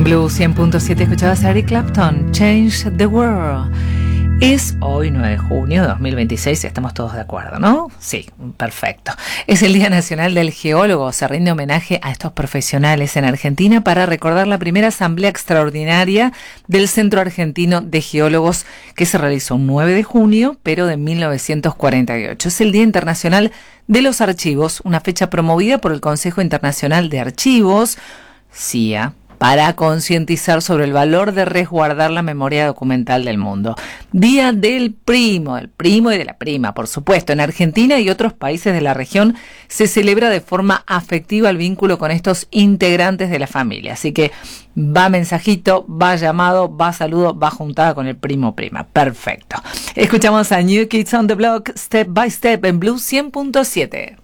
Blue 100.7, escuchabas a Eric Clapton, Change the World. Es hoy 9 de junio de 2026, estamos todos de acuerdo, ¿no? Sí, perfecto. Es el Día Nacional del Geólogo. Se rinde homenaje a estos profesionales en Argentina para recordar la primera asamblea extraordinaria del Centro Argentino de Geólogos que se realizó un 9 de junio, pero de 1948. Es el Día Internacional de los Archivos, una fecha promovida por el Consejo Internacional de Archivos, CIA, para concientizar sobre el valor de resguardar la memoria documental del mundo. Día del primo y de la prima, por supuesto. En Argentina y otros países de la región se celebra de forma afectiva el vínculo con estos integrantes de la familia. Así que va mensajito, va llamado, va saludo, va juntada con el primo o prima. Perfecto. Escuchamos a New Kids on the Block, Step by Step, en Blue 100.7.